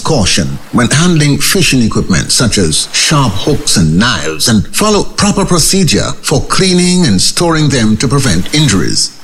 caution when handling fishing equipment such as sharp hooks and knives, and follow proper procedure for cleaning and storing them to prevent injuries.